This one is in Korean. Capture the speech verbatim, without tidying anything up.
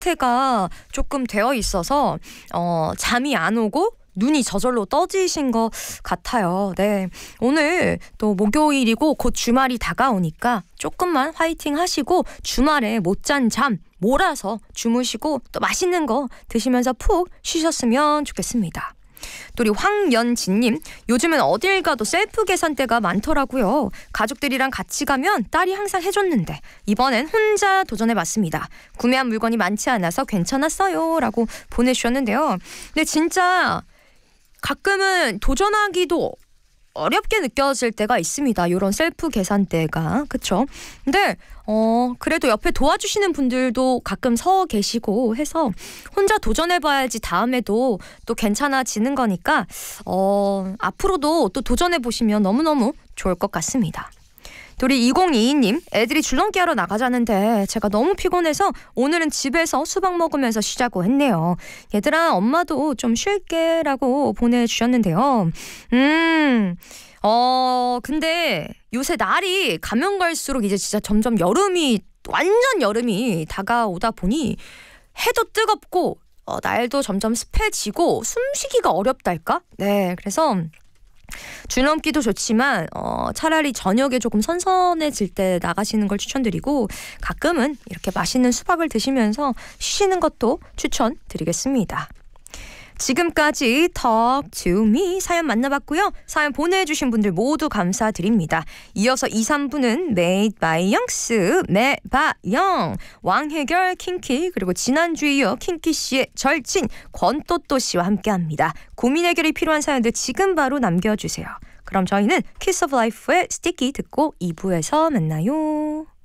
상태가 조금 되어 있어서 어, 잠이 안 오고 눈이 저절로 떠지신 것 같아요. 네, 오늘 또 목요일이고 곧 주말이 다가오니까 조금만 화이팅 하시고 주말에 못 잔 잠 몰아서 주무시고 또 맛있는 거 드시면서 푹 쉬셨으면 좋겠습니다. 또 우리 황연진님, 요즘은 어딜 가도 셀프 계산대가 많더라고요. 가족들이랑 같이 가면 딸이 항상 해줬는데 이번엔 혼자 도전해봤습니다. 구매한 물건이 많지 않아서 괜찮았어요 라고 보내주셨는데요. 근데 진짜 가끔은 도전하기도 어렵게 느껴질 때가 있습니다. 이런 셀프 계산대가. 그쵸? 근데 어 그래도 옆에 도와주시는 분들도 가끔 서 계시고 해서 혼자 도전해봐야지 다음에도 또 괜찮아지는 거니까 어 앞으로도 또 도전해보시면 너무너무 좋을 것 같습니다. 우리 이공이이님, 애들이 줄넘기 하러 나가자는데 제가 너무 피곤해서 오늘은 집에서 수박 먹으면서 쉬자고 했네요. 얘들아, 엄마도 좀 쉴게 라고 보내주셨는데요. 음, 어, 근데 요새 날이 가면 갈수록 이제 진짜 점점 여름이, 완전 여름이 다가오다 보니 해도 뜨겁고 어, 날도 점점 습해지고 숨쉬기가 어렵달까? 네, 그래서 줄넘기도 좋지만 어, 차라리 저녁에 조금 선선해질 때 나가시는 걸 추천드리고 가끔은 이렇게 맛있는 수박을 드시면서 쉬시는 것도 추천드리겠습니다. 지금까지 Talk to Me 사연 만나봤고요. 사연 보내주신 분들 모두 감사드립니다. 이어서 이, 삼 부는 Made by 영스, 매바영, 왕혜결, 킹키, 그리고 지난주에 이어 킹키씨의 절친 권또또 씨와 함께합니다. 고민 해결이 필요한 사연들 지금 바로 남겨주세요. 그럼 저희는 키스 오브 라이프의 스티키 듣고 이 부에서 만나요.